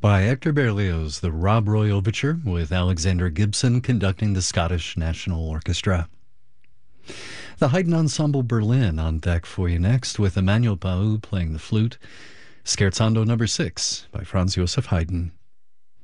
By Hector Berlioz, the Rob Roy Overture, with Alexander Gibson conducting the Scottish National Orchestra. The Haydn Ensemble Berlin on deck for you next, with Emmanuel Pau playing the flute. Scherzando number 6 by Franz Joseph Haydn.